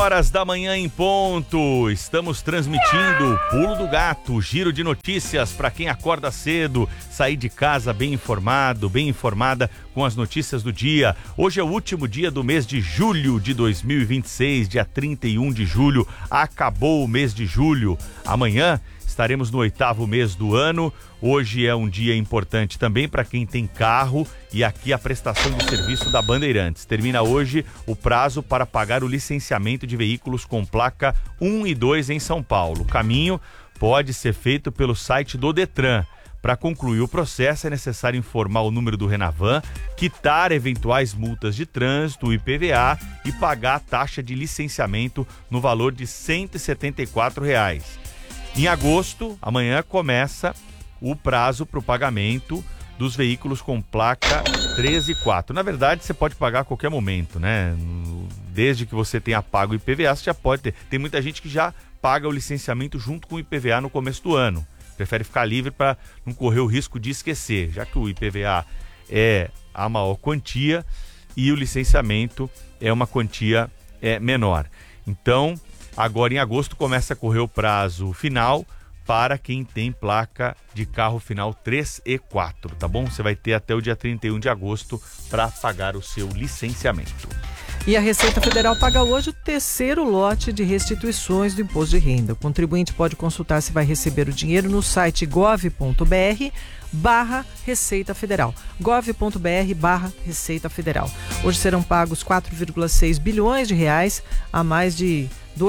Horas da manhã em ponto, estamos transmitindo o Pulo do Gato, giro de notícias para quem acorda cedo, sair de casa bem informado, bem informada com as notícias do dia. Hoje é o último dia do mês de julho de 2026, dia 31 de julho, acabou o mês de julho. Amanhã estaremos no 8º mês do ano. Hoje é um dia importante também para quem tem carro e aqui a prestação de serviço da Bandeirantes. Termina hoje o prazo para pagar o licenciamento de veículos com placa 1 e 2 em São Paulo. O caminho pode ser feito pelo site do Detran. Para concluir o processo é necessário informar o número do Renavan, quitar eventuais multas de trânsito, o IPVA e pagar a taxa de licenciamento no valor de R$ 174. Em agosto, amanhã começa o prazo para o pagamento dos veículos com placa 13 e 4. Na verdade, você pode pagar a qualquer momento, né? Desde que você tenha pago o IPVA, você já pode ter. Tem muita gente que já paga o licenciamento junto com o IPVA no começo do ano. Prefere ficar livre para não correr o risco de esquecer, já que o IPVA é a maior quantia e o licenciamento é uma quantia menor. Então, agora em agosto começa a correr o prazo final para quem tem placa de carro final 3 e 4, tá bom? Você vai ter até o dia 31 de agosto para pagar o seu licenciamento. E a Receita Federal paga hoje o terceiro lote de restituições do imposto de renda. O contribuinte pode consultar se vai receber o dinheiro no site gov.br/Receita Federal. gov.br/Receita Federal. Hoje serão pagos 4,6 bilhões de reais a mais de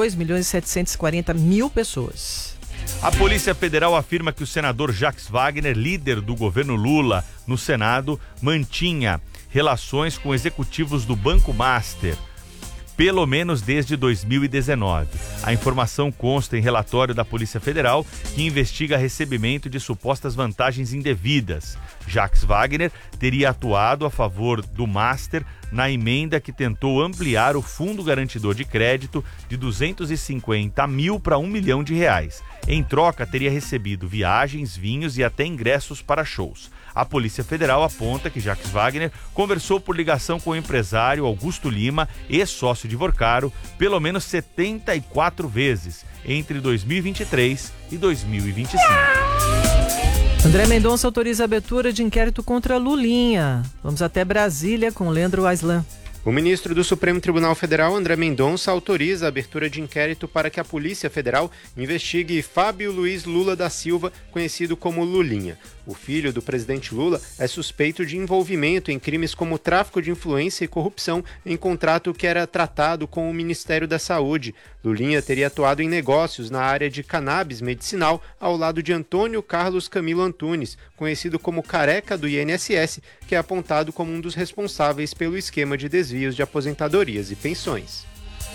2.740.000 pessoas. A Polícia Federal afirma que o senador Jacques Wagner, líder do governo Lula no Senado, mantinha relações com executivos do Banco Master, pelo menos desde 2019. A informação consta em relatório da Polícia Federal, que investiga recebimento de supostas vantagens indevidas. Jacques Wagner teria atuado a favor do Master na emenda que tentou ampliar o fundo garantidor de crédito de 250 mil para R$1 milhão. Em troca, teria recebido viagens, vinhos e até ingressos para shows. A Polícia Federal aponta que Jacques Wagner conversou por ligação com o empresário Augusto Lima, ex-sócio de Vorcaro, pelo menos 74 vezes, entre 2023 e 2025. André Mendonça autoriza a abertura de inquérito contra Lulinha. Vamos até Brasília com Leandro Aislan. O ministro do Supremo Tribunal Federal, André Mendonça, autoriza a abertura de inquérito para que a Polícia Federal investigue Fábio Luiz Lula da Silva, conhecido como Lulinha. O filho do presidente Lula é suspeito de envolvimento em crimes como tráfico de influência e corrupção em contrato que era tratado com o Ministério da Saúde. Lulinha teria atuado em negócios na área de cannabis medicinal ao lado de Antônio Carlos Camilo Antunes, conhecido como Careca do INSS, que é apontado como um dos responsáveis pelo esquema de desvios de aposentadorias e pensões.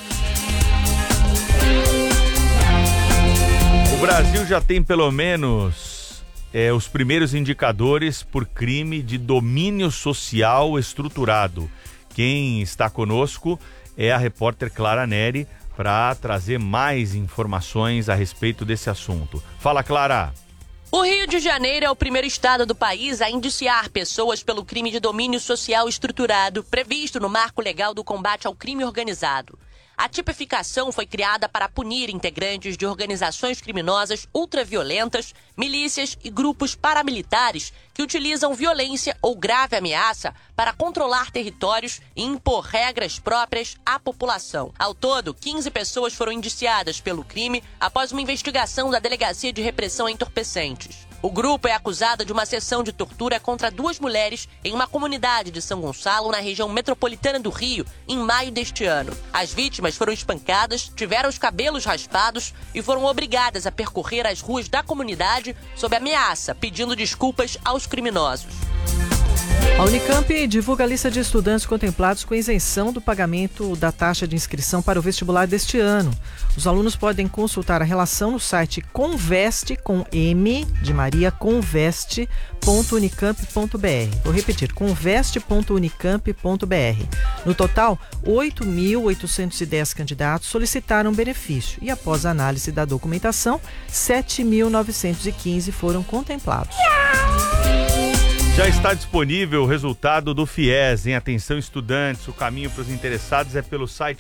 O Brasil já tem pelo menos os primeiros indicadores por crime de domínio social estruturado. Quem está conosco é a repórter Clara Neri para trazer mais informações a respeito desse assunto. Fala, Clara! O Rio de Janeiro é o primeiro estado do país a indiciar pessoas pelo crime de domínio social estruturado, previsto no Marco Legal do Combate ao Crime Organizado. A tipificação foi criada para punir integrantes de organizações criminosas ultraviolentas, milícias e grupos paramilitares que utilizam violência ou grave ameaça para controlar territórios e impor regras próprias à população. Ao todo, 15 pessoas foram indiciadas pelo crime após uma investigação da Delegacia de Repressão a Entorpecentes. O grupo é acusado de uma sessão de tortura contra 2 mulheres em uma comunidade de São Gonçalo, na região metropolitana do Rio, em maio deste ano. As vítimas foram espancadas, tiveram os cabelos raspados e foram obrigadas a percorrer as ruas da comunidade sob ameaça, pedindo desculpas aos criminosos. A Unicamp divulga a lista de estudantes contemplados com isenção do pagamento da taxa de inscrição para o vestibular deste ano. Os alunos podem consultar a relação no site Conveste, com M de Maria, conveste.unicamp.br. Vou repetir, conveste.unicamp.br. No total, 8.810 candidatos solicitaram benefício e, após a análise da documentação, 7.915 foram contemplados. Já está disponível o resultado do FIES. Em atenção, estudantes, o caminho para os interessados é pelo site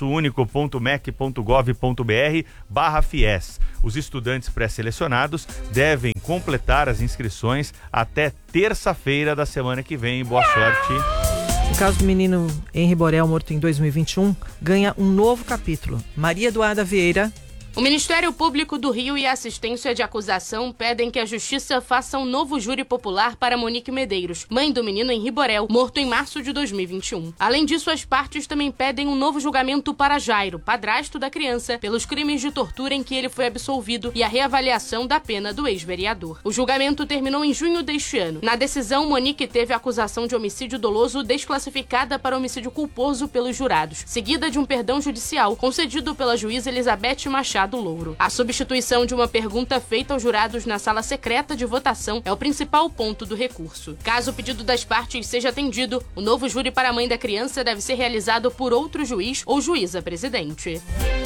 acessounico.mec.gov.br/FIES. Os estudantes pré-selecionados devem completar as inscrições até terça-feira da semana que vem. Boa sorte. O caso do menino Henri Borel, morto em 2021, ganha um novo capítulo. Maria Eduarda Vieira. O Ministério Público do Rio e a Assistência de Acusação pedem que a Justiça faça um novo júri popular para Monique Medeiros, mãe do menino Henri Borel, morto em março de 2021. Além disso, as partes também pedem um novo julgamento para Jairo, padrasto da criança, pelos crimes de tortura em que ele foi absolvido e a reavaliação da pena do ex-vereador. O julgamento terminou em junho deste ano. Na decisão, Monique teve a acusação de homicídio doloso desclassificada para homicídio culposo pelos jurados, seguida de um perdão judicial concedido pela juíza Elizabeth Machado Louro. A substituição de uma pergunta feita aos jurados na sala secreta de votação é o principal ponto do recurso. Caso o pedido das partes seja atendido, o novo júri para a mãe da criança deve ser realizado por outro juiz ou juíza presidente.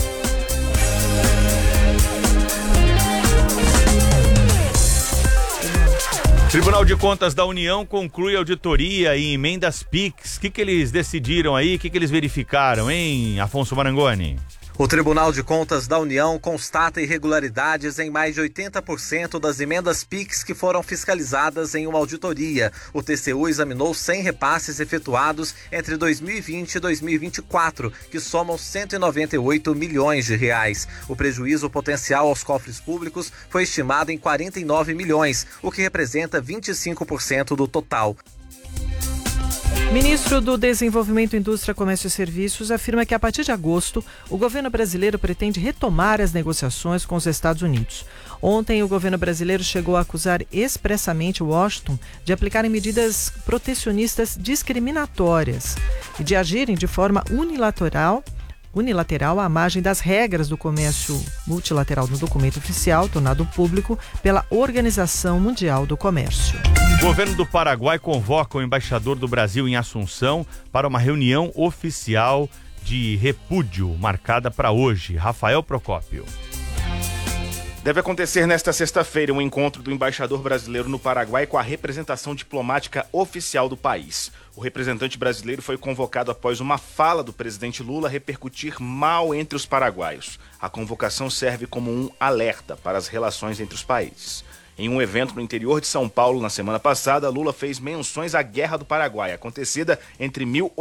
Tribunal de Contas da União conclui auditoria e emendas PIX. O que eles decidiram aí? O que eles verificaram, hein, Afonso Marangoni? O Tribunal de Contas da União constata irregularidades em mais de 80% das emendas PIX que foram fiscalizadas em uma auditoria. O TCU examinou 100 repasses efetuados entre 2020 e 2024, que somam 198 milhões de reais. O prejuízo potencial aos cofres públicos foi estimado em 49 milhões, o que representa 25% do total. Ministro do Desenvolvimento, Indústria, Comércio e Serviços afirma que a partir de agosto o governo brasileiro pretende retomar as negociações com os Estados Unidos. Ontem o governo brasileiro chegou a acusar expressamente Washington de aplicarem medidas protecionistas discriminatórias e de agirem de forma unilateral à margem das regras do comércio multilateral no documento oficial tornado público pela Organização Mundial do Comércio. O governo do Paraguai convoca o embaixador do Brasil em Assunção para uma reunião oficial de repúdio marcada para hoje. Rafael Procópio. Deve acontecer nesta sexta-feira um encontro do embaixador brasileiro no Paraguai com a representação diplomática oficial do país. O representante brasileiro foi convocado após uma fala do presidente Lula repercutir mal entre os paraguaios. A convocação serve como um alerta para as relações entre os países. Em um evento no interior de São Paulo na semana passada, Lula fez menções à Guerra do Paraguai, acontecida entre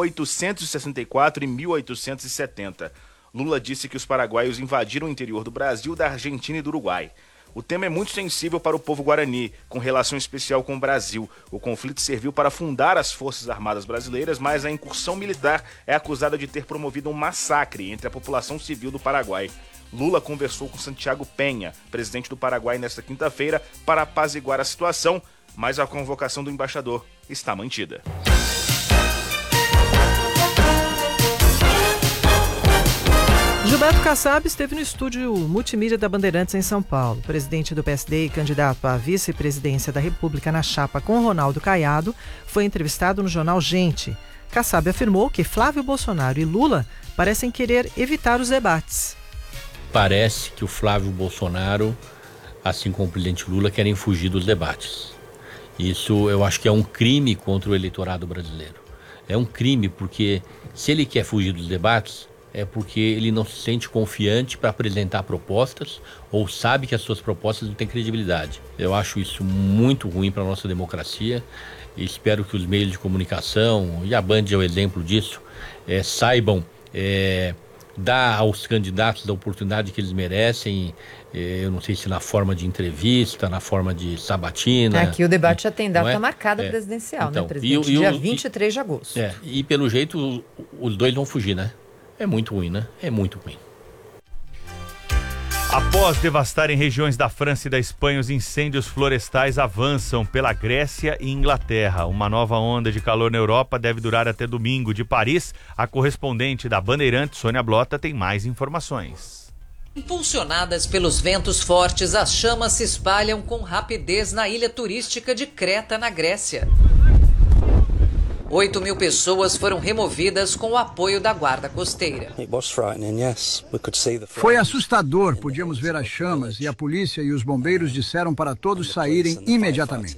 1864 e 1870. Lula disse que os paraguaios invadiram o interior do Brasil, da Argentina e do Uruguai. O tema é muito sensível para o povo guarani, com relação especial com o Brasil. O conflito serviu para fundar as Forças Armadas Brasileiras, mas a incursão militar é acusada de ter promovido um massacre entre a população civil do Paraguai. Lula conversou com Santiago Penha, presidente do Paraguai, nesta quinta-feira, para apaziguar a situação, mas a convocação do embaixador está mantida. Gilberto Kassab esteve no estúdio multimídia da Bandeirantes em São Paulo. O presidente do PSD e candidato à vice-presidência da República na chapa com Ronaldo Caiado foi entrevistado no jornal Gente. Kassab afirmou que Flávio Bolsonaro e Lula parecem querer evitar os debates. Parece que o Flávio Bolsonaro, assim como o presidente Lula, querem fugir dos debates. Isso eu acho que é um crime contra o eleitorado brasileiro. É um crime porque se ele quer fugir dos debates, é porque ele não se sente confiante para apresentar propostas ou sabe que as suas propostas não têm credibilidade. Eu acho isso muito ruim para a nossa democracia e espero que os meios de comunicação, e a Band é o exemplo disso, saibam dar aos candidatos a oportunidade que eles merecem, eu não sei se na forma de entrevista, na forma de sabatina. Aqui o debate já tem data marcada presidencial, então, né, presidente? Dia 23 de agosto. E pelo jeito os dois vão fugir, né? É muito ruim, né? É muito ruim. Após devastarem regiões da França e da Espanha, os incêndios florestais avançam pela Grécia e Inglaterra. Uma nova onda de calor na Europa deve durar até domingo. De Paris, a correspondente da Bandeirantes, Sônia Blota, tem mais informações. Impulsionadas pelos ventos fortes, as chamas se espalham com rapidez na ilha turística de Creta, na Grécia. 8.000 pessoas foram removidas com o apoio da Guarda Costeira. Foi assustador, podíamos ver as chamas e a polícia e os bombeiros disseram para todos saírem imediatamente.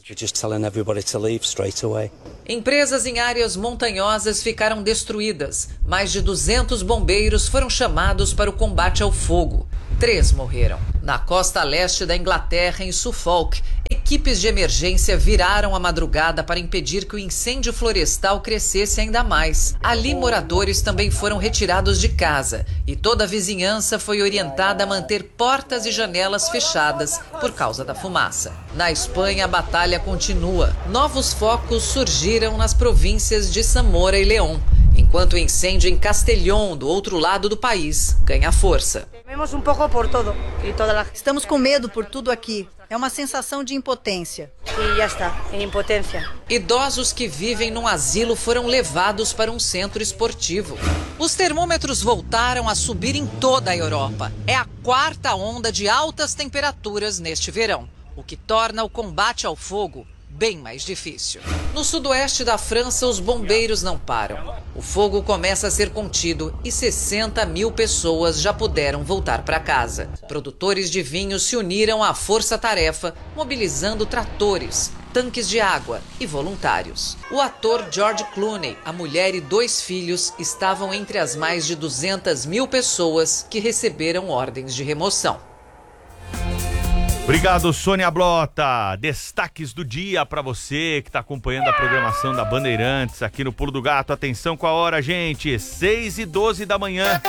Empresas em áreas montanhosas ficaram destruídas. Mais de 200 bombeiros foram chamados para o combate ao fogo. 3 morreram. Na costa leste da Inglaterra, em Suffolk, equipes de emergência viraram a madrugada para impedir que o incêndio florestal crescesse ainda mais. Ali, moradores também foram retirados de casa e toda a vizinhança foi orientada a manter portas e janelas fechadas por causa da fumaça. Na Espanha, a batalha continua. Novos focos surgiram nas províncias de Zamora e León, enquanto o incêndio em Castellón, do outro lado do país, ganha força. Estamos com medo por tudo aqui. É uma sensação de impotência. E já está, em impotência. Idosos que vivem num asilo foram levados para um centro esportivo. Os termômetros voltaram a subir em toda a Europa. É a 4ª onda de altas temperaturas neste verão, o que torna o combate ao fogo bem mais difícil. No sudoeste da França, os bombeiros não param. O fogo começa a ser contido e 60.000 pessoas já puderam voltar para casa. Produtores de vinho se uniram à força-tarefa, mobilizando tratores, tanques de água e voluntários. O ator George Clooney, a mulher e 2 filhos estavam entre as mais de 200.000 pessoas que receberam ordens de remoção. Obrigado, Sônia Blota. Destaques do dia para você que está acompanhando a programação da Bandeirantes aqui no Pulo do Gato. Atenção com a hora, gente. 6h12 da manhã.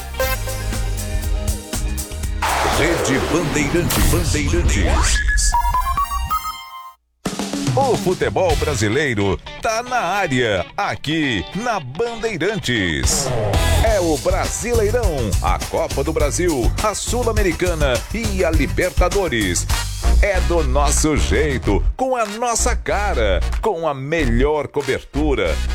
Rede Bandeirantes. O futebol brasileiro tá na área, aqui na Bandeirantes. É o Brasileirão, a Copa do Brasil, a Sul-Americana e a Libertadores. É do nosso jeito, com a nossa cara, com a melhor cobertura